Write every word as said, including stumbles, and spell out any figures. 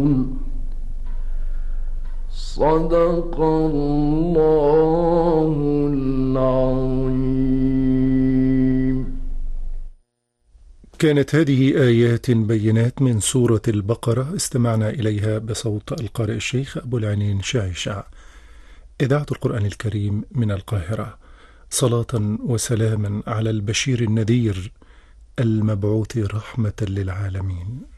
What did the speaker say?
صدق الله العظيم. كانت هذه آيات بينات من سورة البقرة استمعنا إليها بصوت القارئ الشيخ أبو العينين شعشع. إذاعة القرآن الكريم من القاهرة. صلاة وسلاما على البشير النذير المبعوث رحمة للعالمين.